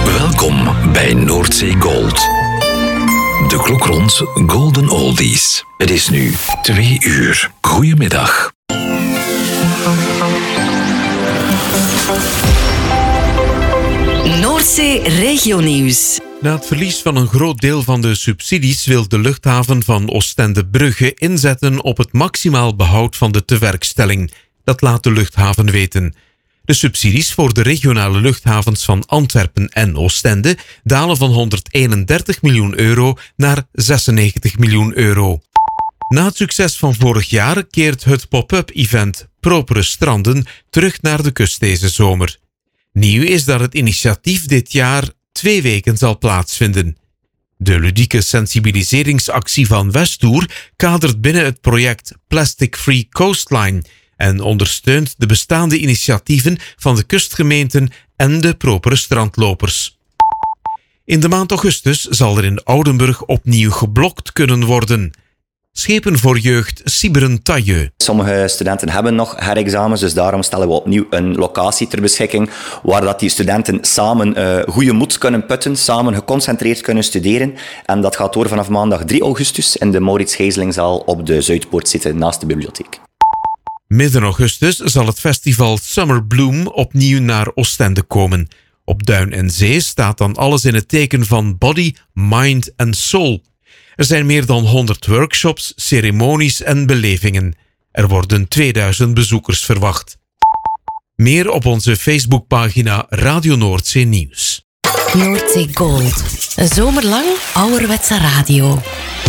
Welkom bij Noordzee Gold. De klok rond Golden Oldies. Het is nu 2 uur. Goedemiddag. Noordzee Regionieuws. Na het verlies van een groot deel van de subsidies wil de luchthaven van Oostende-Brugge inzetten op het maximaal behoud van de tewerkstelling. Dat laat de luchthaven weten. De subsidies voor de regionale luchthavens van Antwerpen en Oostende dalen van 131 miljoen euro naar 96 miljoen euro. Na het succes van vorig jaar keert het pop-up event Propere Stranden terug naar de kust deze zomer. Nieuw is dat het initiatief dit jaar 2 weken zal plaatsvinden. De ludieke sensibiliseringsactie van Westoer kadert binnen het project Plastic Free Coastline en ondersteunt de bestaande initiatieven van de kustgemeenten en de propere strandlopers. In de maand augustus zal er in Oudenburg opnieuw geblokt kunnen worden. Schepen voor jeugd Siberen-Tailleux. Sommige studenten hebben nog herexamens, dus daarom stellen we opnieuw een locatie ter beschikking waar dat die studenten samen goede moed kunnen putten, samen geconcentreerd kunnen studeren. En dat gaat door vanaf maandag 3 augustus in de Maurits Gijzelingzaal op de Zuidpoort zitten naast de bibliotheek. Midden augustus zal het festival Summer Bloom opnieuw naar Oostende komen. Op Duin en Zee staat dan alles in het teken van body, mind en soul. Er zijn meer dan 100 workshops, ceremonies en belevingen. Er worden 2000 bezoekers verwacht. Meer op onze Facebookpagina Radio Noordzee Nieuws. Noordzee Gold. Een zomerlang ouderwetse radio.